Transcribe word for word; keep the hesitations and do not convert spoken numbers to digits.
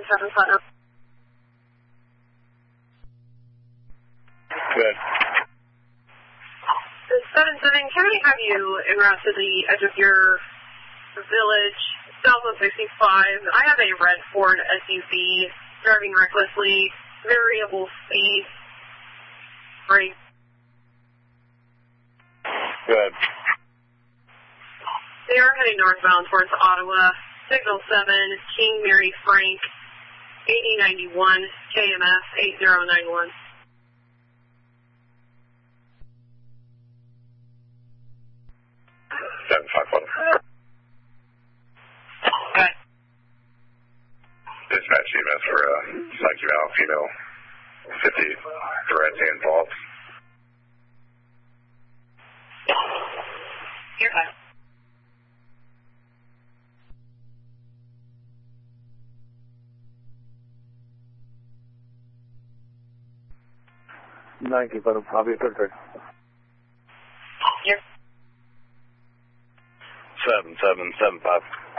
seven five. Good. seven seven, can I have you en route to the edge of your village, south of sixty-five? I have a red Ford S U V driving recklessly, variable speed. Great. Good. They are heading northbound towards Ottawa. Signal seven, King Mary Frank, eighty ninety-one, K M S eight zero nine one. seven five one. Okay. Dispatch E M S for uh, Psych Eval, female, fifty, threats and faults. You're fine. ninety, but I'll be third. You're seven seven seven five.